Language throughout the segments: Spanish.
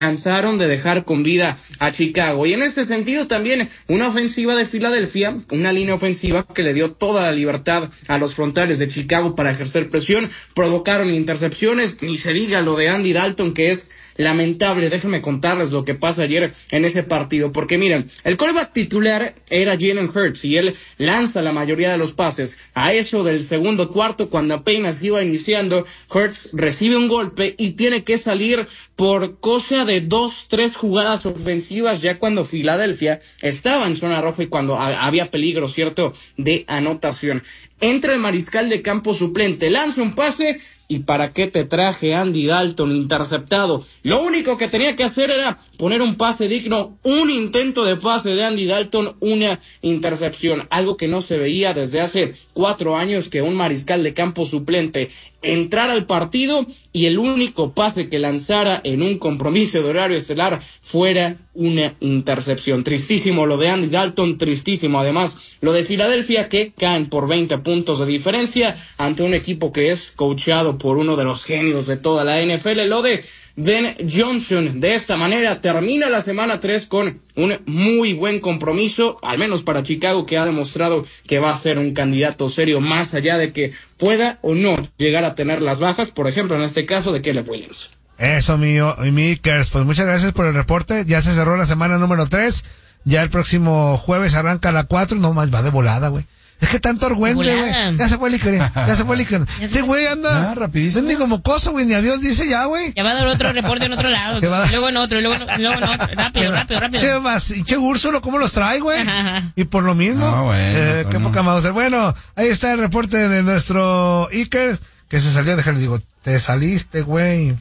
cansaron de dejar con vida a Chicago. Y en este sentido también una ofensiva de Filadelfia, una línea ofensiva que le dio toda la libertad a los frontales de Chicago para ejercer presión, provocaron intercepciones, ni se diga lo de Andy Dalton, que es lamentable. Déjenme contarles lo que pasa ayer en ese partido, porque miren, el quarterback titular era Jalen Hurts y él lanza la mayoría de los pases. A eso del segundo cuarto, cuando apenas iba iniciando, Hurts recibe un golpe y tiene que salir por cosa de 2-3 jugadas ofensivas, ya cuando Filadelfia estaba en zona roja y cuando había peligro, ¿cierto?, de anotación. Entra el mariscal de campo suplente, lanza un pase, ¿y para qué te traje Andy Dalton interceptado? Lo único que tenía que hacer era poner un pase digno, un intento de pase de Andy Dalton, una intercepción, algo que no se veía desde hace 4 años, que un mariscal de campo suplente entrara al partido y el único pase que lanzara en un compromiso de horario estelar fuera una intercepción. Tristísimo lo de Andy Dalton, tristísimo además lo de Filadelfia, que caen por 20 puntos de diferencia ante un equipo que es coachado por uno de los genios de toda la NFL, lo de Ben Johnson. De esta manera termina la semana 3 con un muy buen compromiso, al menos para Chicago, que ha demostrado que va a ser un candidato serio, más allá de que pueda o no llegar a tener las bajas, por ejemplo en este caso de Caleb Williams. Eso, mi Ikers, pues muchas gracias por el reporte. Ya se cerró la semana número 3, ya el próximo jueves arranca la 4, no más, va de volada, güey. Es que tanto argüente, güey. Ya se fue el Iker, ya se fue el Iker. Este güey anda rapidísimo. Es ni como mocoso, güey, ni adiós dice ya, güey. Ya va a dar otro reporte en otro lado. Luego en otro, luego en otro. Rápido. Che Úrsulo, ¿cómo los trae, güey? Y por lo mismo. No, bueno, qué poca Mauser. Bueno, ahí está el reporte de nuestro Iker, que se salió, déjale, digo, te saliste, güey.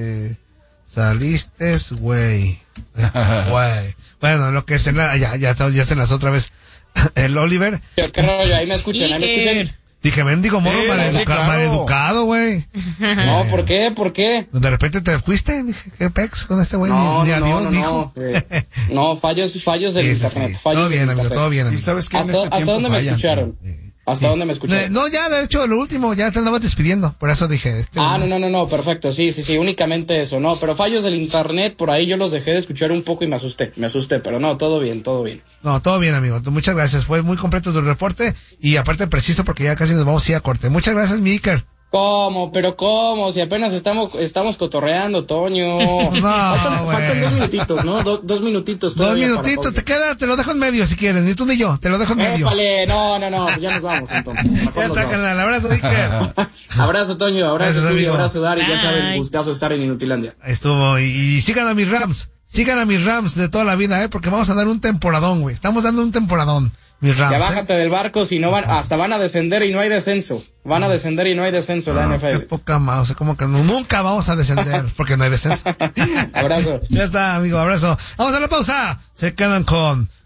Güey. Bueno, lo que es ya se enlazó otra vez el Oliver. ¿Qué rollo? Ahí me escuchan. Dije, mendigo morro maleducado, güey. No, ¿por qué? De repente te fuiste, dije, ¿qué pex con este güey? No, ni adiós, dijo. No, fallos del internet. Todo bien, amigo, todo bien. ¿Y sabes qué? ¿Hasta dónde me escucharon? ¿Hasta dónde me escucharon? No, ya, de hecho, lo último, ya te andabas despidiendo, por eso dije. No, perfecto, sí, únicamente eso, no, pero fallos del internet, por ahí yo los dejé de escuchar un poco y me asusté, pero no, todo bien. No, todo bien, amigo, muchas gracias, fue muy completo tu reporte, y aparte preciso porque ya casi nos vamos a ir a corte. Muchas gracias, mi Iker. ¿Cómo? Si apenas estamos cotorreando, Toño. Faltan 2 minutitos, ¿no? 2 minutitos. 2 minutitos, te lo dejo en medio si quieres, ni tú ni yo, te lo dejo en medio. No, ya nos vamos entonces. Ya está, carnal, abrazo, Iker. Abrazo, Toño, abrazo, abrazo, Dari, ya saben, gustazo estar en Inutilandia. Ahí estuvo, y sigan a mis Rams de toda la vida, porque vamos a dar un temporadón, güey, estamos dando un temporadón. Ya bájate del barco, si no hasta van a descender y no hay descenso. Van a descender y no hay descenso en la NFL. Qué poca mouse, como que nunca vamos a descender porque no hay descenso. Abrazo. Ya está, amigo, abrazo. Vamos a la pausa. Se quedan con